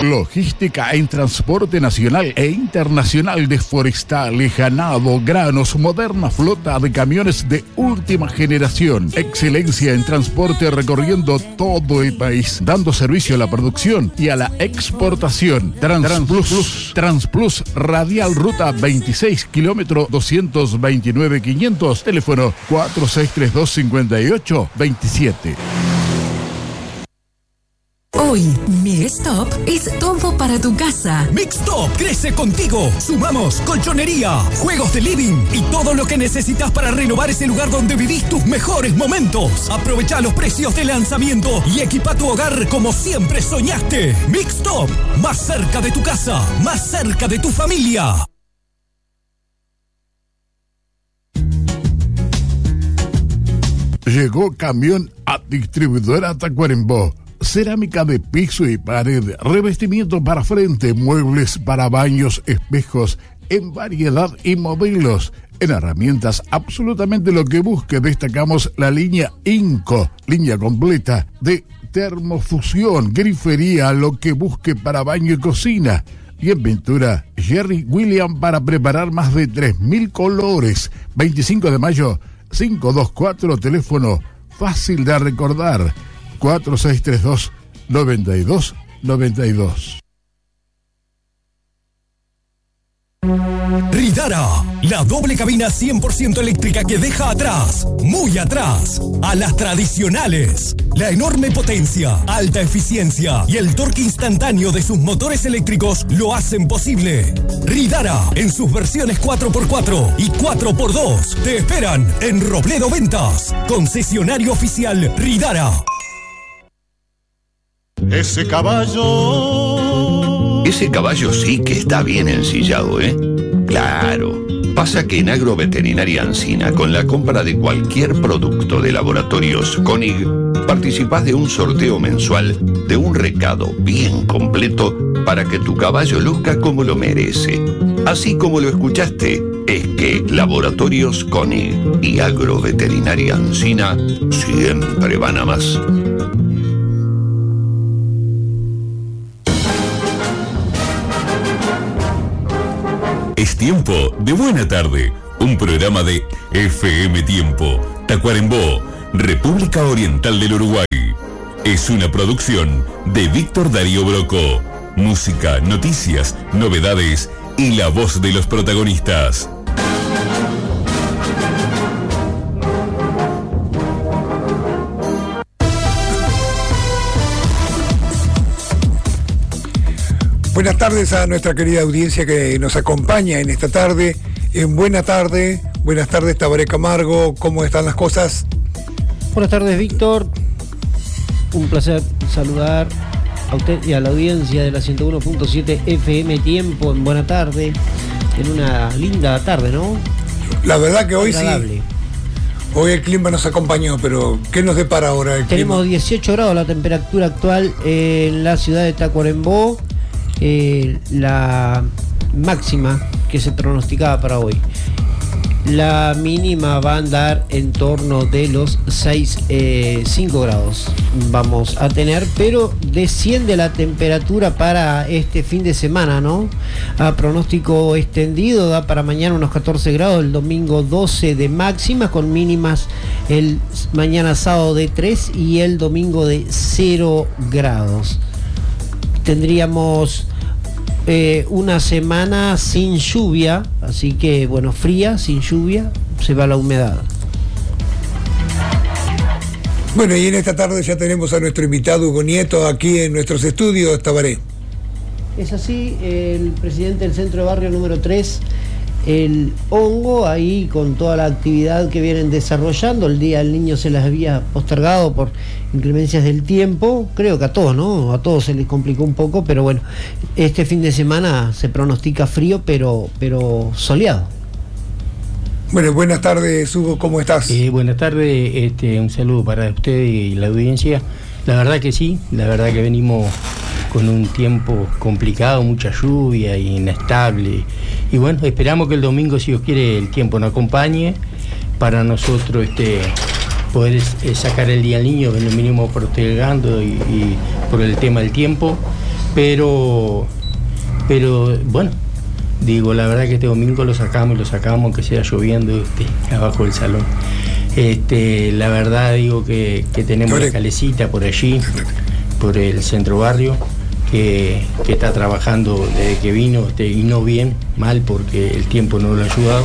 Logística en transporte nacional e internacional de forestales, ganado, granos, moderna flota de camiones de última generación. Excelencia en transporte recorriendo todo el país, dando servicio a la producción y a la exportación. Transplus Radial Ruta 26, kilómetro 229.500, teléfono 4632-5827. Hoy, Mixtop es todo para tu casa. Mixtop crece contigo. Sumamos colchonería, juegos de living y todo lo que necesitas para renovar ese lugar donde vivís tus mejores momentos. Aprovecha los precios de lanzamiento y equipa tu hogar como siempre soñaste. Mixtop, más cerca de tu casa, más cerca de tu familia. Llegó camión a distribuidora Tacuarembó. Cerámica de piso y pared, revestimiento para frente, muebles para baños, espejos, en variedad y modelos. En herramientas, absolutamente lo que busque. Destacamos la línea Inco, línea completa de termofusión, grifería, lo que busque para baño y cocina. Y en pintura, Jerry William para preparar más de 3.000 colores. 25 de mayo, 524, teléfono fácil de recordar. 4632-9292. Ridara, la doble cabina 100% eléctrica que deja atrás, muy atrás, a las tradicionales. La enorme potencia, alta eficiencia y el torque instantáneo de sus motores eléctricos lo hacen posible. Ridara, en sus versiones 4x4 y 4x2, te esperan en Robledo Ventas, concesionario oficial Ridara. Ese caballo sí que está bien ensillado, ¿eh? Claro. Pasa que en Agroveterinaria Ancina, con la compra de cualquier producto de Laboratorios Koenig, participás de un sorteo mensual de un recado bien completo para que tu caballo luzca como lo merece. Así como lo escuchaste, es que Laboratorios Koenig y Agroveterinaria Ancina siempre van a más. Es tiempo de Buena Tarde, un programa de FM Tiempo, Tacuarembó, República Oriental del Uruguay. Es una producción de Víctor Darío Broco. Música, noticias, novedades y la voz de los protagonistas. Buenas tardes a nuestra querida audiencia que nos acompaña en esta tarde. En buenas tardes, Tabaré Camargo, ¿cómo están las cosas? Buenas tardes, Víctor. Un placer saludar a usted y a la audiencia de la 101.7 FM Tiempo en buena tarde, en una linda tarde, ¿no? La verdad que hoy agradable. Sí. Hoy el clima nos acompañó, pero ¿qué nos depara ahora el Tenemos clima? 18 grados la temperatura actual en la ciudad de Tacuarembó. La máxima que se pronosticaba para hoy. La mínima va a andar en torno de los 5 grados. Vamos a tener, pero desciende la temperatura para este fin de semana, ¿no? A pronóstico extendido da para mañana unos 14 grados, el domingo 12 de máxima, con mínimas el mañana sábado de 3 y el domingo de 0 grados. Tendríamos una semana sin lluvia, así que bueno, fría, sin lluvia, se va la humedad. Bueno, y en esta tarde ya tenemos a nuestro invitado Hugo Nieto aquí en nuestros estudios, Tabaré. Es así, el presidente del Centro de Barrio número 3, el Hongo, ahí con toda la actividad que vienen desarrollando. El Día del Niño se las había postergado por inclemencias del tiempo, creo que a todos, ¿no? A todos se les complicó un poco, pero bueno, este fin de semana se pronostica frío, pero soleado. Bueno, buenas tardes, Hugo, ¿cómo estás? Buenas tardes, un saludo para usted y la audiencia. La verdad que sí, la verdad que venimos con un tiempo complicado, mucha lluvia, inestable. Y bueno, esperamos que el domingo, si Dios quiere, el tiempo nos acompañe para nosotros poder sacar el Día del Niño, que nos vinimos postergando y por el tema del tiempo. pero bueno, digo, la verdad que este domingo lo sacamos aunque sea lloviendo abajo del salón. La verdad digo que tenemos la calecita por allí, por el centro barrio, que está trabajando desde que vino, y no bien, mal, porque el tiempo no lo ha ayudado.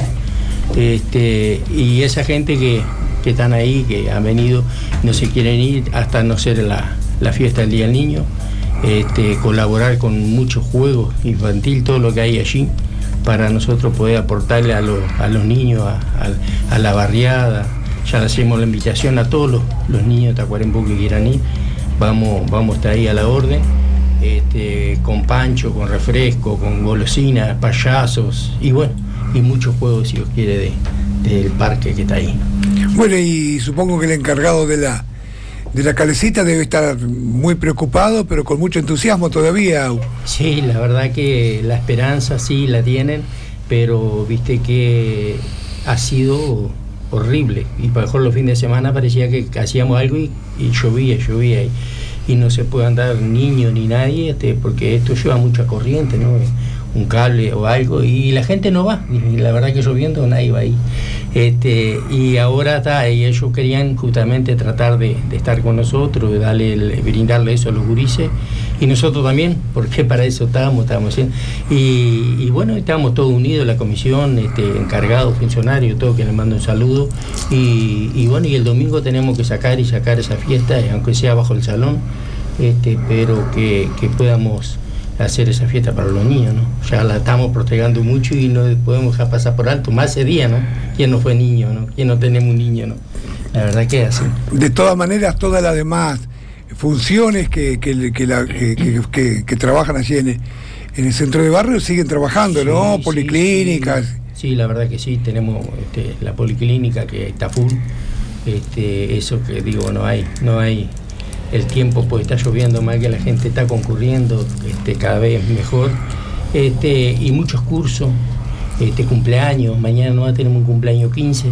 Y esa gente que están ahí, que han venido, no se quieren ir hasta no ser la fiesta del Día del Niño, colaborar con muchos juegos infantil, todo lo que hay allí, para nosotros poder aportarle a los niños, a la barriada. Ya le hacemos la invitación a todos los niños de Tacuarembó que quieran ir. Vamos a estar ahí a la orden, con pancho, con refresco, con golosinas, payasos y bueno, y muchos juegos, si Dios quiere, del parque que está ahí. Bueno, y supongo que el encargado de la calecita debe estar muy preocupado, pero con mucho entusiasmo todavía. Sí, la verdad que la esperanza sí la tienen, pero viste que ha sido horrible, y para mejor los fines de semana parecía que hacíamos algo y llovía y no se puede andar niño ni nadie, porque esto lleva mucha corriente, ¿no? Un cable o algo, y la gente no va, y la verdad que lloviendo nadie va ahí. Y ahora y ellos querían justamente tratar de estar con nosotros, de brindarle eso a los gurises, y nosotros también, porque para eso estábamos haciendo. Y bueno, estábamos todos unidos, la comisión, encargados, funcionarios, todo, que les mando un saludo. Y bueno, y el domingo tenemos que sacar esa fiesta, aunque sea bajo el salón, pero que podamos hacer esa fiesta para los niños, ¿no? Ya la estamos postergando mucho y no podemos dejar pasar por alto, más ese día, ¿no? ¿Quién no fue niño, no? ¿Quién no tenemos un niño, no? La verdad que es así. De todas maneras, todas las demás funciones que trabajan allí en el centro de barrio siguen trabajando, sí, ¿no? Policlínicas. Sí, la verdad que sí, tenemos la policlínica que está full, eso que digo, no hay el tiempo, pues está lloviendo mal, que la gente está concurriendo cada vez mejor, y muchos cursos, cumpleaños, mañana no tenemos un cumpleaños 15,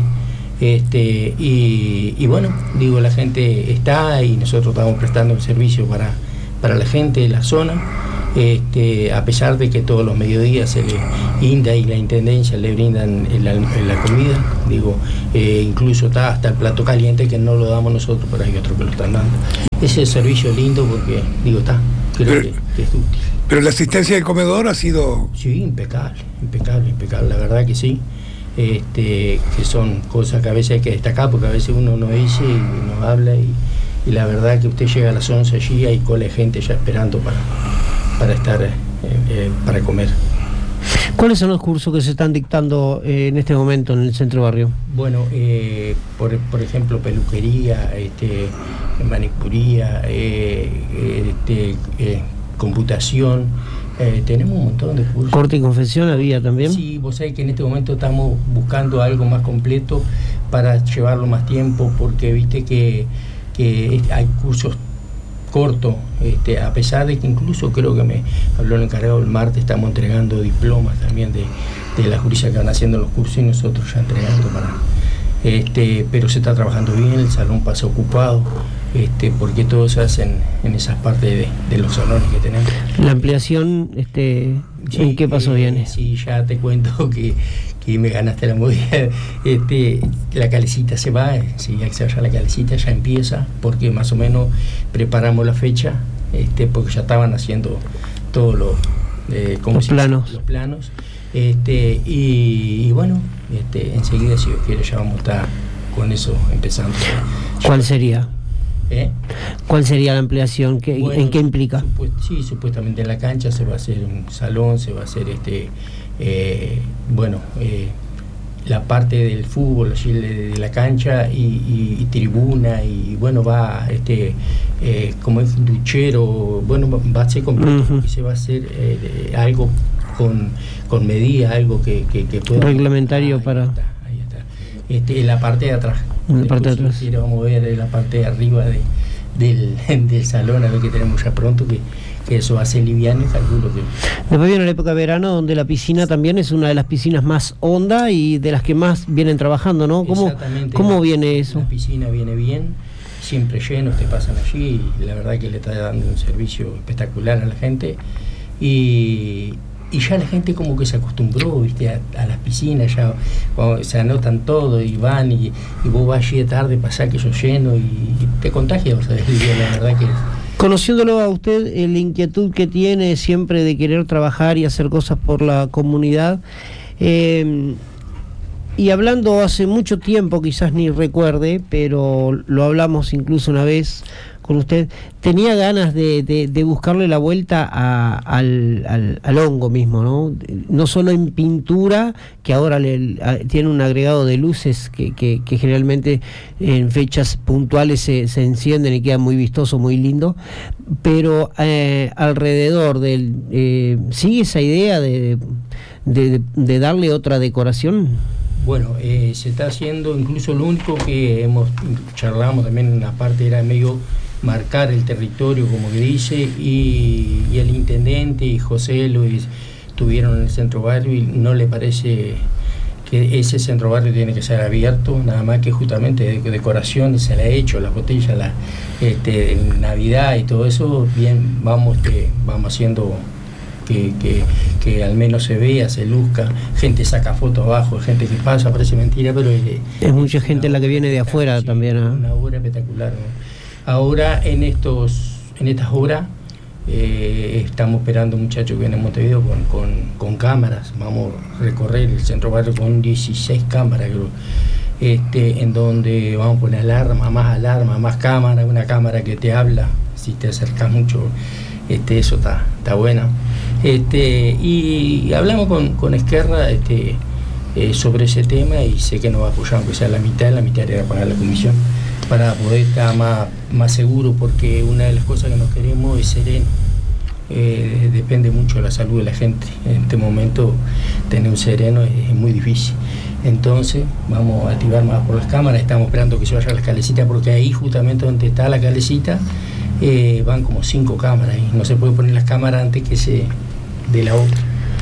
y bueno, digo, la gente está y nosotros estamos prestando un servicio para la gente de la zona, a pesar de que todos los mediodías se le INDA y la Intendencia le brindan la comida, digo, incluso está hasta el plato caliente, que no lo damos nosotros, pero hay otros que lo están dando. Ese servicio lindo, porque digo, creo que es útil. Pero la asistencia del comedor ha sido... Sí, impecable, la verdad que sí. Que son cosas que a veces hay que destacar, porque a veces uno no dice y no habla, y la verdad que usted llega a las 11 allí, hay cola de gente ya esperando para estar, para comer. ¿Cuáles son los cursos que se están dictando en este momento en el centro barrio? Bueno, por ejemplo, peluquería, manicuría, computación, tenemos un montón de cursos. ¿Corte y confección había también? Sí, vos sabés que en este momento estamos buscando algo más completo para llevarlo más tiempo, porque viste que hay cursos cortos, a pesar de que incluso creo que me habló el encargado el martes, estamos entregando diplomas también de las jurisas que van haciendo los cursos, y nosotros ya entregando pero se está trabajando bien, el salón pasa ocupado, porque todo se hace en esas partes de los salones que tenemos. La ampliación, ¿en qué paso viene? Sí, ya te cuento que me ganaste la movida. La calecita se va, si ya se vaya la calecita, ya empieza, porque más o menos preparamos la fecha, porque ya estaban haciendo todos los planos. Y bueno, enseguida, si Dios quiere, ya vamos a estar con eso empezando. ¿Cuál sería? ¿Cuál sería la ampliación? Bueno, ¿en qué implica? Supuestamente en la cancha se va a hacer un salón, se va a hacer la parte del fútbol allí de la cancha y tribuna, y bueno, va como es duchero, bueno, va a ser completo, y se va a hacer algo con medidas, algo que pueda reglamentario para... Ahí está. La parte de atrás. Vamos a ver la parte de arriba del salón, a ver qué tenemos ya pronto, que eso va a ser liviano, y calculo que... Después viene la época de verano, donde la piscina también es una de las piscinas más honda y de las que más vienen trabajando, ¿no? ¿Cómo viene eso? La piscina viene bien, siempre llenos, te pasan allí, y la verdad que le está dando un servicio espectacular a la gente, y ya la gente como que se acostumbró, ¿viste? A las piscinas, ya se anotan todo y van, y vos vas allí de tarde, pasás aquello lleno y te contagia, ¿sabes? La verdad que... Conociéndolo a usted, la inquietud que tiene siempre de querer trabajar y hacer cosas por la comunidad, y hablando hace mucho tiempo, quizás ni recuerde, pero lo hablamos incluso una vez con usted, tenía ganas de buscarle la vuelta al hongo mismo, ¿no? No solo en pintura, que ahora tiene un agregado de luces que generalmente en fechas puntuales se encienden y queda muy vistoso, muy lindo, pero alrededor ¿sigue esa idea de darle otra decoración? Bueno, se está haciendo, incluso lo único que charlamos también en una parte era medio marcar el territorio, como que dice, y el intendente y José Luis estuvieron en el centro barrio y no le parece que ese centro barrio tiene que ser abierto, nada más que justamente de decoración se le ha hecho, las botellas, Navidad y todo eso, bien, vamos haciendo que al menos se vea, se luzca, gente saca fotos abajo, gente que pasa, parece mentira, pero es mucha gente la que viene de afuera, sí, también, ¿eh? Una obra espectacular, ¿no? Ahora en estas obras estamos esperando muchachos que vienen en Montevideo con cámaras, vamos a recorrer el centro barrio con 16 cámaras, creo, en donde vamos a poner alarma, más cámara, una cámara que te habla si te acercas mucho, eso está buena. Y hablamos con Esquerra sobre ese tema, y sé que nos va a apoyar, aunque sea la mitad era pagar la comisión, para poder estar más seguro, porque una de las cosas que nos queremos es sereno. Depende mucho de la salud de la gente. En este momento tener un sereno es muy difícil. Entonces vamos a activar más por las cámaras, estamos esperando que se vaya a las calecitas, porque ahí justamente donde está la calecita van como 5 cámaras y no se puede poner las cámaras antes que de la otra.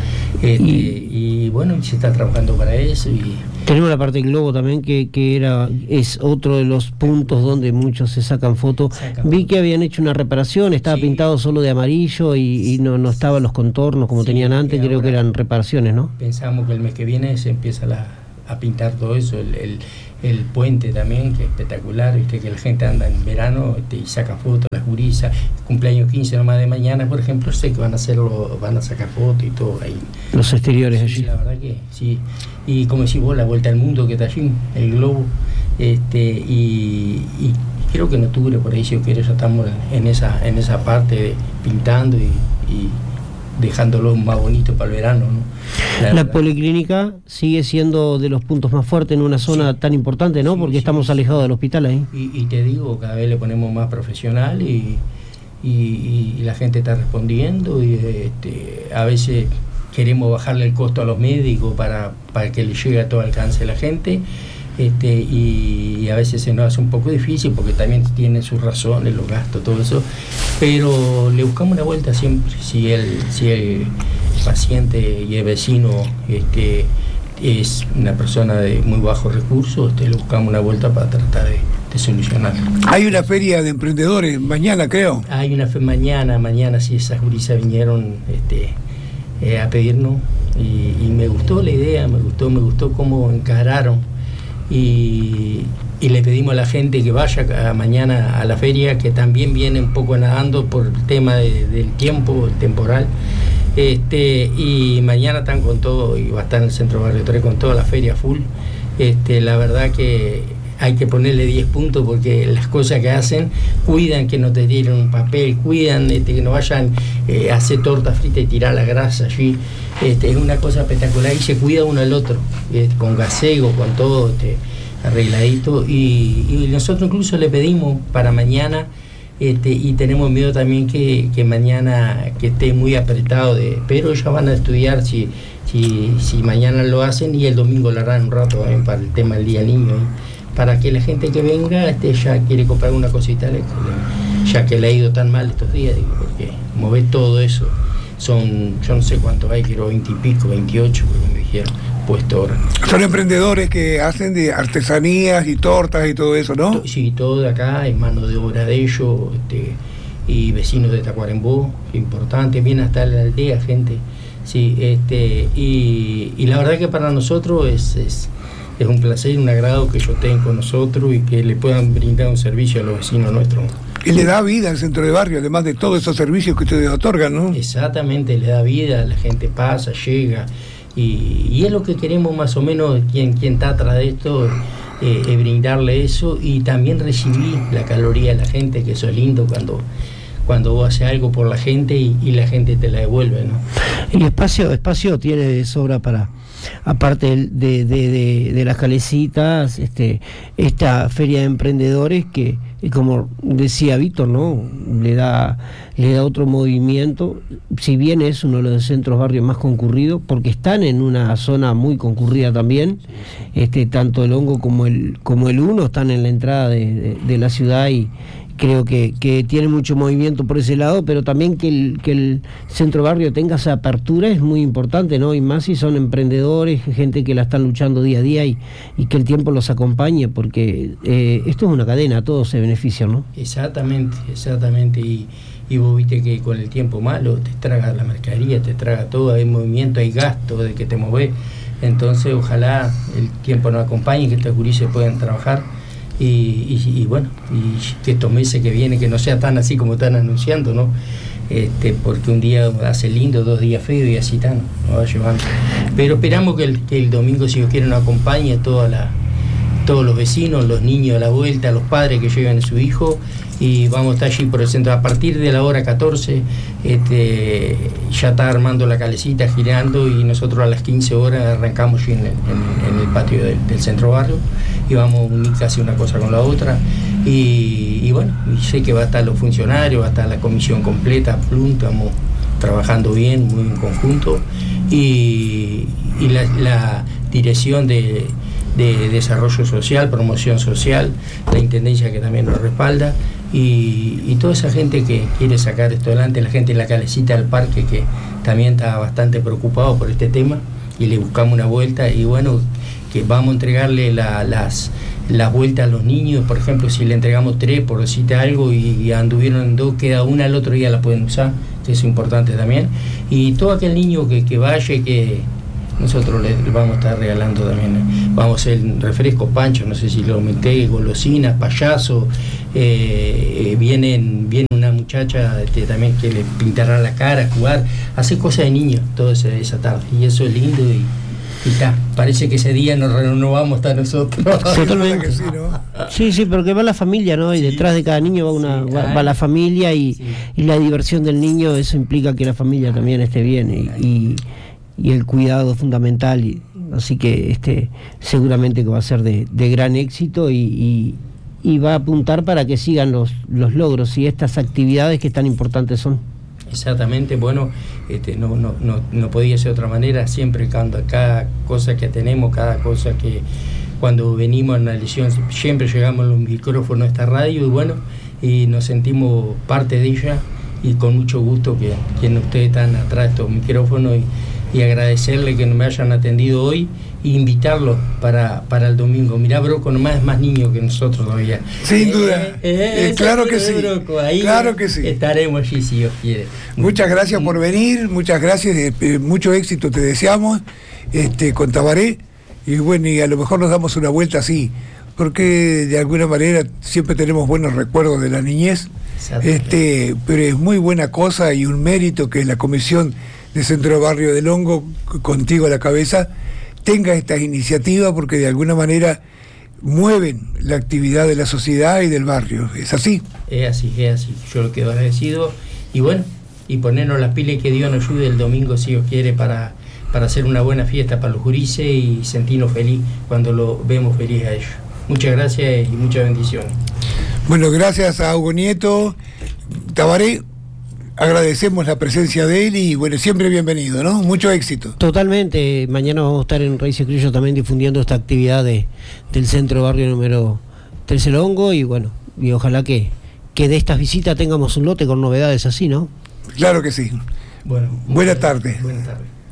Y bueno, se está trabajando para eso. Y tenemos la parte del globo también, que es otro de los puntos donde muchos se sacan fotos. Vi que habían hecho una reparación, estaba pintado solo de amarillo y no estaban los contornos como tenían antes, creo que eran reparaciones, ¿no? Pensamos que el mes que viene se empieza a pintar todo eso, el puente también, que es espectacular, viste que la gente anda en verano y saca fotos, las gurisas, cumpleaños 15 nomás de mañana, por ejemplo, sé que van a sacar fotos y todo ahí. Los exteriores sí, allí. La verdad que sí. Y como decís vos, la vuelta al mundo que está allí, el globo, y creo que en octubre por ahí, si yo quiero, ya estamos en esa parte pintando y dejándolo más bonito para el verano, ¿no? La policlínica sigue siendo de los puntos más fuertes en una zona tan importante, ¿no? Porque estamos alejados del hospital ahí. Y te digo, cada vez le ponemos más profesional y la gente está respondiendo, y a veces queremos bajarle el costo a los médicos para que le llegue a todo alcance a la gente, y a veces se nos hace un poco difícil porque también tienen sus razones, los gastos, todo eso, pero le buscamos una vuelta siempre. Si el paciente y el vecino es una persona de muy bajos recursos, le buscamos una vuelta para tratar de solucionar. Hay una feria de emprendedores mañana, creo. Hay una mañana sí, esas gurisas vinieron a pedirnos, y me gustó la idea, me gustó cómo encararon. Y le pedimos a la gente que vaya mañana a la feria, que también viene un poco nadando por el tema del tiempo, el temporal, y mañana están con todo, y va a estar en el Centro Barrio 3 con toda la feria full. La verdad que hay que ponerle 10 puntos, porque las cosas que hacen, cuidan que no te tiren un papel, cuidan que no vayan a hacer torta frita y tirar la grasa allí. Es una cosa espectacular, y se cuida uno al otro, con gasego, con todo arregladito, y nosotros incluso le pedimos para mañana, y tenemos miedo también que mañana que esté muy apretado, pero ellos van a estudiar si mañana lo hacen, y el domingo lo harán un rato también para el tema del Día Niño, para que la gente que venga ya quiere comprar una cosita, ya que le ha ido tan mal estos días, porque mover todo eso, yo no sé cuánto hay, quiero 20 y pico, 28, como me dije. cualquier puesto ahora. Son emprendedores que hacen de artesanías y tortas y todo eso, ¿no? Sí, todo de acá es mano de obra de ellos, y vecinos de Tacuarembó, importante, viene hasta la aldea gente, sí, y la verdad que para nosotros es un placer, un agrado que ellos estén con nosotros y que le puedan brindar un servicio a los vecinos nuestros. Y le da vida al centro de barrio, además de todos esos servicios que ustedes otorgan, ¿no? Exactamente, le da vida, la gente pasa, llega, y es lo que queremos más o menos, quien está atrás de esto, es brindarle eso y también recibir la caloría de la gente, que eso es lindo cuando vos haces algo por la gente y la gente te la devuelve, ¿no? El espacio tiene de sobra para, aparte de las calecitas, esta feria de emprendedores que, como decía Víctor, ¿no? le da otro movimiento, si bien es uno de los centros barrios más concurridos, porque están en una zona muy concurrida también, tanto el Hongo como el 1 están en la entrada de la ciudad, y creo que tiene mucho movimiento por ese lado, pero también que el centro barrio tenga esa apertura es muy importante, ¿no? Y más si son emprendedores, gente que la están luchando día a día, y que el tiempo los acompañe, porque esto es una cadena, todos se benefician, ¿no? Exactamente, y vos viste que con el tiempo malo te traga la mercadería, te traga todo, hay movimiento, hay gasto de que te movés, entonces ojalá el tiempo nos acompañe, que estos gurises puedan trabajar. Y bueno, y que estos meses que vienen que no sea tan así como están anunciando, ¿no? Porque un día hace lindo, 2 días feo y así tan nos va llevando. Pero esperamos que el domingo, si Dios quiere, nos acompañe todos los vecinos, los niños a la vuelta, los padres que lleven a su hijo, y vamos a estar allí por el centro. A partir de la hora 14 ya está armando la calecita, girando, y nosotros a las 15 horas arrancamos allí en el patio del centro barrio, y vamos a unir casi una cosa con la otra, y bueno, y sé que va a estar los funcionarios, va a estar la comisión completa, estamos trabajando bien, muy en conjunto, y la dirección de desarrollo social, promoción social, la intendencia que también nos respalda, y toda esa gente que quiere sacar esto adelante, la gente en la calecita del parque que también está bastante preocupado por este tema, y le buscamos una vuelta, y bueno, que vamos a entregarle las vueltas a los niños. Por ejemplo, si le entregamos 3, por decirte algo, y anduvieron 2, queda una, al otro día la pueden usar, que es importante también, y todo aquel niño que vaya, que nosotros le vamos a estar regalando también, vamos a hacer refresco, pancho, no sé si lo meté, golosinas, payaso, viene una muchacha también que le pintará la cara, jugar, hacer cosas de niños toda esa tarde, y eso es lindo, y parece que ese día nos vamos a estar nosotros. Totalmente. Sí, pero que va la familia, ¿no? Y detrás de cada niño va la familia, y la diversión del niño, eso implica que la familia también esté bien, y el cuidado es fundamental, así que seguramente que va a ser de gran éxito, y va a apuntar para que sigan los logros y estas actividades que tan importantes son. Exactamente, bueno, no podía ser de otra manera, siempre cada cosa que tenemos, cada cosa que cuando venimos a una lesión, siempre llegamos al micrófono a esta radio, y bueno, y nos sentimos parte de ella, y con mucho gusto que ustedes están atrás de estos micrófonos, y agradecerle que me hayan atendido hoy, e invitarlos para el domingo. Mirá, Broco nomás es más niño que nosotros todavía. Sin duda. Claro que sí. Broco. Ahí claro que sí. Estaremos allí si Dios quiere. Muchas gracias por venir, muchas gracias, mucho éxito te deseamos con Tabaré, y bueno, y a lo mejor nos damos una vuelta así, porque de alguna manera siempre tenemos buenos recuerdos de la niñez, pero es muy buena cosa y un mérito que la Comisión de Centro Barrio del Hongo, contigo a la cabeza, tenga estas iniciativas, porque de alguna manera mueven la actividad de la sociedad y del barrio. ¿Es así? Es así. Yo lo quedo agradecido, y bueno, y ponernos las pilas, y que Dios nos ayude el domingo, si Dios quiere, para hacer una buena fiesta para los gurises y sentirnos feliz cuando lo vemos feliz a ellos. Muchas gracias y muchas bendiciones. Bueno, gracias a Hugo Nieto. Tabaré, agradecemos la presencia de él, y bueno, siempre bienvenido, ¿no? Mucho éxito. Totalmente. Mañana vamos a estar en Raíces Criollas también difundiendo esta actividad del Centro Barrio número 3 El Hongo, y bueno, y ojalá que de estas visitas tengamos un lote con novedades así, ¿no? Claro que sí. Bueno, buena tarde. Buenas tardes.